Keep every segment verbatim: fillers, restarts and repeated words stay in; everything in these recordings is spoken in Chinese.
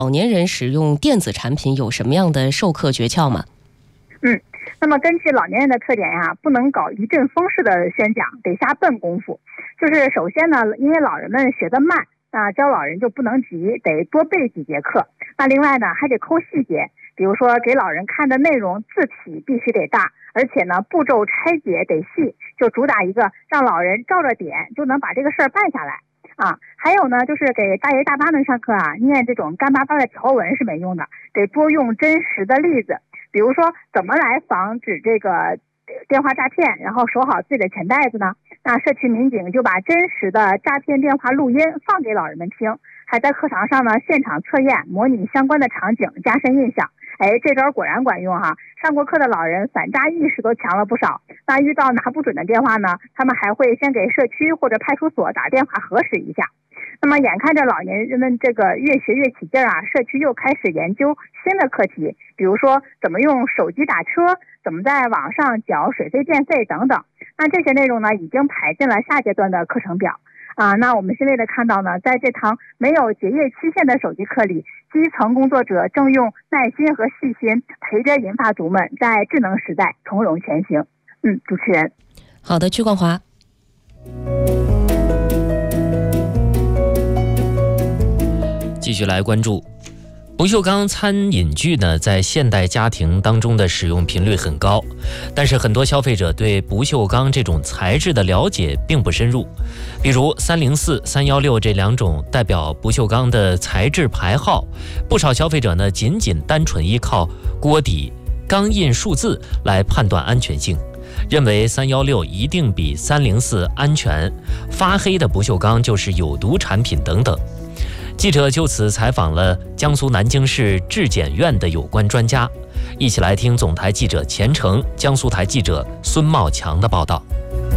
老年人使用电子产品有什么样的授课诀窍吗？ 嗯，那么根据老年人的特点呀，不能搞一阵风式的宣讲，得下笨功夫。就是首先呢，因为老人们学得慢，那教老人就不能急，得多背几节课。那另外呢，还得抠细节，比如说给老人看的内容字体必须得大，而且呢步骤拆解得细，就主打一个让老人照着点就能把这个事儿办下来啊。还有呢，就是给大爷大妈们上课啊，念这种干巴巴的条文是没用的，得多用真实的例子，比如说怎么来防止这个电话诈骗，然后守好自己的钱袋子呢？那社区民警就把真实的诈骗电话录音放给老人们听，还在课堂上呢现场测验，模拟相关的场景，加深印象。哎，这招果然管用哈！上过课的老人反诈意识都强了不少。那遇到拿不准的电话呢，他们还会先给社区或者派出所打电话核实一下。那么眼看着老年人们这个越学越起劲啊，社区又开始研究新的课题，比如说怎么用手机打车，怎么在网上缴水费电费等等。那这些内容呢，已经排进了下阶段的课程表啊。那我们欣慰的看到呢，在这堂没有结业期限的手机课里，基层工作者正用耐心和细心陪着银发族们在智能时代从容前行。嗯，主持人。 好的，曲光华。 继续来关注不锈钢餐饮具呢，在现代家庭当中的使用频率很高，但是很多消费者对不锈钢这种材质的了解并不深入。比如三零四、三一六这两种代表不锈钢的材质牌号，不少消费者呢仅仅单纯依靠锅底、钢印数字来判断安全性，认为三一六一定比三零四安全，发黑的不锈钢就是有毒产品等等。记者就此采访了江苏南京市质检院的有关专家，一起来听总台记者钱成、江苏台记者孙茂强的报道。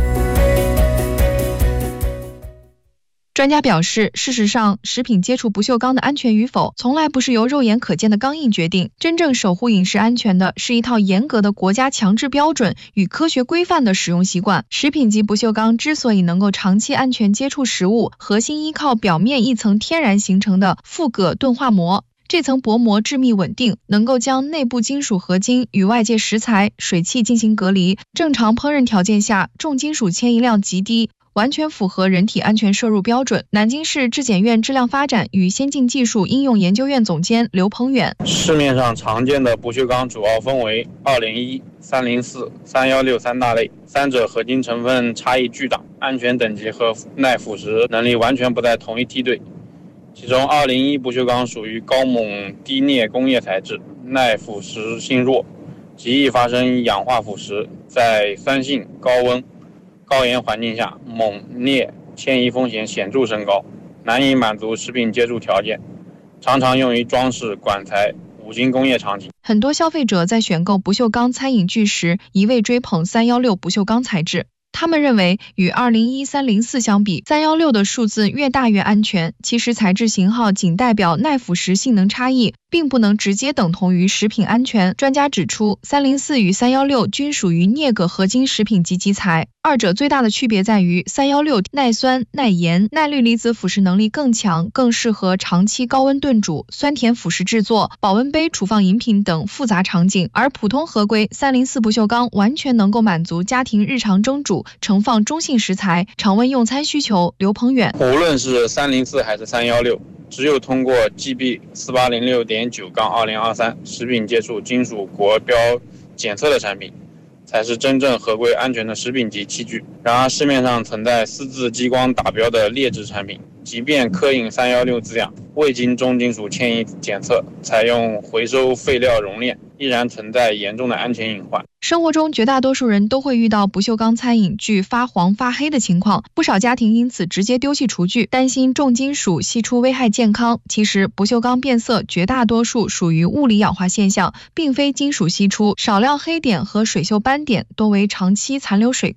专家表示，事实上，食品接触不锈钢的安全与否，从来不是由肉眼可见的钢印决定。真正守护饮食安全的，是一套严格的国家强制标准与科学规范的使用习惯。食品级不锈钢之所以能够长期安全接触食物，核心依靠表面一层天然形成的复铬钝化膜。这层薄膜致密稳定，能够将内部金属合金与外界食材、水汽进行隔离。正常烹饪条件下，重金属迁移量极低，完全符合人体安全摄入标准。南京市质检院质量发展与先进技术应用研究院总监刘鹏远： 市面上常见的不锈钢主要分为二零一、三零四、三一六三大类，三者合金成分差异巨大，安全等级和耐腐蚀能力完全不在同一梯队。其中二零一不锈钢属于高锰低镍工业材质，耐腐蚀性弱，极易发生氧化腐蚀，在酸性、高温、高盐环境下，锰镍迁移风险显著升高，难以满足食品接触条件，常常用于装饰、管材、五金工业场景。 很多消费者在选购不锈钢餐饮具时，一味追捧三一六不锈钢材质。他们认为，与二零一、三零四相比，三一六的数字越大越安全。其实材质型号仅代表耐腐蚀性能差异，并不能直接等同于食品安全。专家指出，三零四与三一六均属于镍铬合金食品级基材，二者最大的区别在于三一六耐酸、耐盐、耐氯离子腐蚀能力更强，更适合长期高温炖煮、酸甜辅食制作、保温杯储放饮品等复杂场景，而普通合规三零四不锈钢完全能够满足家庭日常蒸煮、盛放中性食材、常温用餐需求。刘鹏远： 无论是三零四还是三一六，只有通过 G B 四八零六点九杠二零二三 食品接触金属国标检测的产品，才是真正合规安全的食品级器具。然而市面上存在私自激光打标的劣质产品，即便刻印三一六字样，未经重金属迁移检测，采用回收废料熔炼，依然存在严重的安全隐患。 生活中绝大多数人都会遇到不锈钢餐饮具发黄发黑的情况，不少家庭因此直接丢弃厨具，担心重金属析出危害健康。其实不锈钢变色绝大多数属于物理氧化现象，并非金属析出，少量黑点和水锈斑点多为长期残留水垢。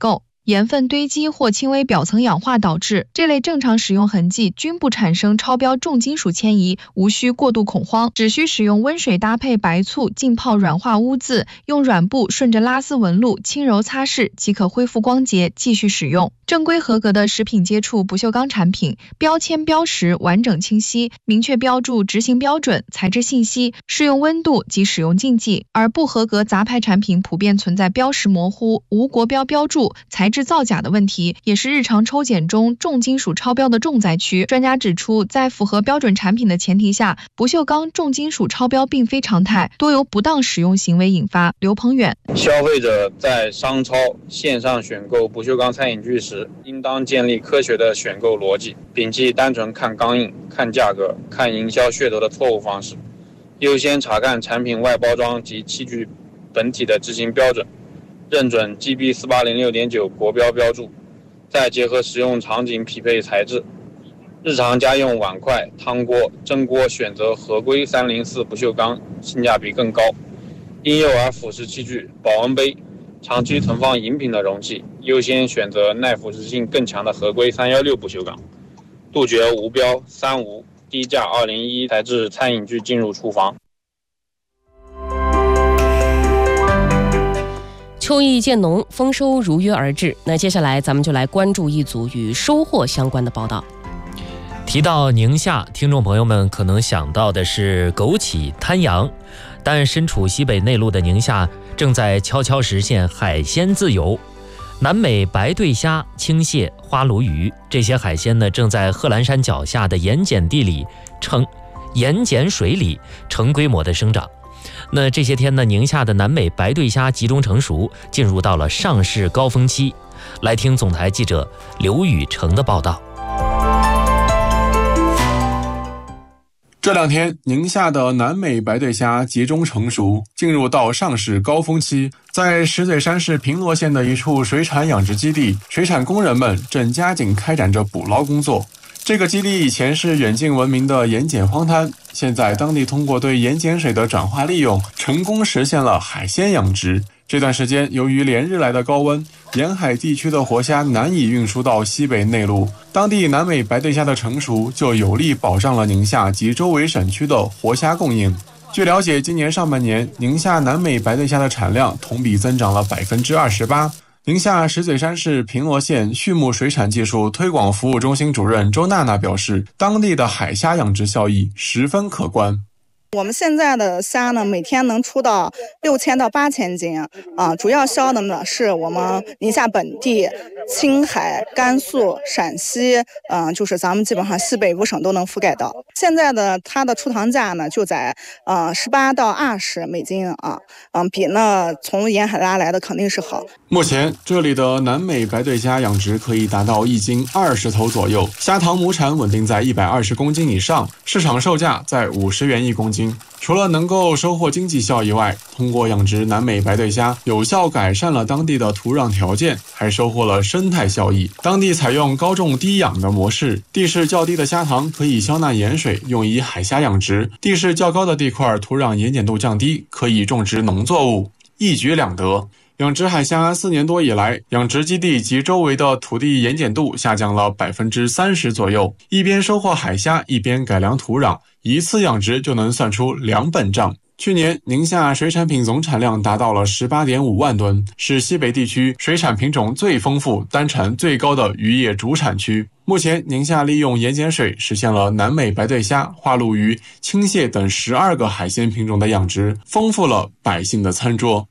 盐分堆积或轻微表层氧化导致。这类正常使用痕迹均不产生超标重金属迁移，无需过度恐慌，只需使用温水搭配白醋浸泡软化污渍，用软布顺着拉丝纹路轻柔擦拭即可恢复光洁，继续使用。正规合格的食品接触不锈钢产品，标签标识完整清晰，明确标注执行标准、材质信息、适用温度及使用禁忌，而不合格杂牌产品普遍存在标识模糊、无国标标注、材质造假的问题，也是日常抽检中重金属超标的重灾区。专家指出，在符合标准产品的前提下，不锈钢重金属超标并非常态，多由不当使用行为引发。刘鹏远， 消费者在商超线上选购不锈钢餐饮具时，应当建立科学的选购逻辑，摒弃单纯看钢印、看价格、看营销噱头的错误方式，优先查看产品外包装及器具本体的执行标准，认准 G B 四八零六点九 国标标注，再结合使用场景匹配材质。日常家用碗筷、汤锅、蒸锅选择合规三零四不锈钢，性价比更高。婴幼儿辅食器具、保温杯、长期存放饮品的容器，优先选择耐腐蚀性更强的合规三一六不锈钢，杜绝无标、三无、低价二零一材质餐饮具进入厨房。 秋意渐浓，丰收如约而至。那接下来咱们就来关注一组与收获相关的报道。 提到宁夏，听众朋友们可能想到的是枸杞、滩羊，但身处西北内陆的宁夏正在悄悄实现海鲜自由。南美白对虾、青蟹、花鲈鱼这些海鲜呢，正在贺兰山脚下的盐碱地里成盐碱水里成规模的生长。那这些天呢，宁夏的南美白对虾集中成熟，进入到了上市高峰期。来听总台记者刘宇成的报道。 这两天，宁夏的南美白对虾集中成熟，进入到上市高峰期。在石嘴山市平罗县的一处水产养殖基地，水产工人们正加紧开展着捕捞工作。这个基地以前是远近闻名的盐碱荒滩，现在当地通过对盐碱水的转化利用，成功实现了海鲜养殖。这段时间，由于连日来的高温，沿海地区的活虾难以运输到西北内陆，当地南美白对虾的成熟就有力保障了宁夏及周围省区的活虾供应。据了解，今年上半年，宁夏南美白对虾的产量同比增长了 百分之二十八。宁夏石嘴山市平罗县畜牧水产技术推广服务中心主任周娜娜表示，当地的海虾养殖效益十分可观。 我们现在的虾呢，每天能出到六千到八千斤啊，主要销的呢是我们宁夏本地、青海、甘肃、陕西，嗯、呃，就是咱们基本上西北五省都能覆盖到。现在的它的出塘价呢，就在呃十八到二十美金啊，嗯、呃，比那从沿海拉来的肯定是好。 目前这里的南美白对虾养殖可以达到一斤二十头左右，虾塘亩产稳定在一百二十公斤以上，市场售价在五十元一公斤。除了能够收获经济效益外，通过养殖南美白对虾，有效改善了当地的土壤条件，还收获了生态效益。当地采用高种低养的模式，地势较低的虾塘可以消纳盐水，用以海虾养殖；地势较高的地块，土壤盐碱度降低，可以种植农作物，一举两得。养殖海虾四年多以来，养殖基地及周围的土地盐碱度下降了 百分之三十 左右。一边收获海虾，一边改良土壤，一次养殖就能算出两本账。去年，宁夏水产品总产量达到了 十八点五万吨，是西北地区水产品种最丰富、单产最高的渔业主产区。目前，宁夏利用盐碱水实现了南美白对虾、花鲈鱼、青蟹等十二个海鲜品种的养殖，丰富了百姓的餐桌。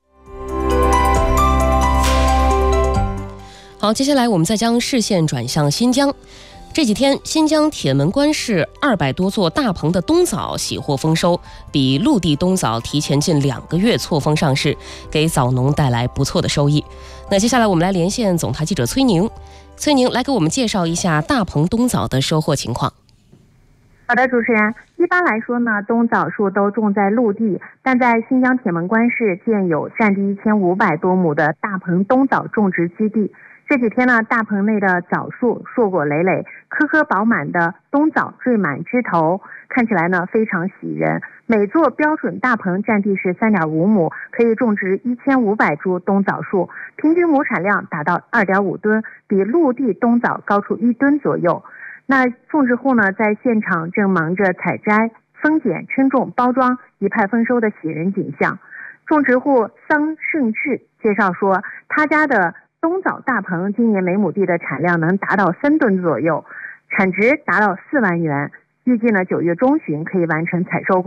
好，接下来我们再将视线转向新疆。这几天，新疆铁门关市二百多座大棚的冬枣喜获丰收，比陆地冬枣提前近两个月错峰上市，给枣农带来不错的收益。那接下来我们来连线总台记者崔宁，崔宁来给我们介绍一下大棚冬枣的收获情况。 好的，主持人，一般来说呢，冬枣树都种在陆地，但在新疆铁门关市建有占地一千五百多亩的大棚冬枣种植基地。 这几天呢，大棚内的枣树硕果累累，颗颗饱满的冬枣缀满枝头，看起来呢非常喜人。每座标准大棚占地是 三点五亩，可以种植一千五百株冬枣树，平均亩产量达到 二点五吨，比陆地冬枣高出一吨左右。那种植户呢，在现场正忙着采摘、分拣、称重、包装，一派丰收的喜人景象。种植户桑胜志介绍说，他家的冬枣大棚今年每亩地的产量能达到三吨左右，产值达到四万元，预计呢九月中旬可以完成采收工。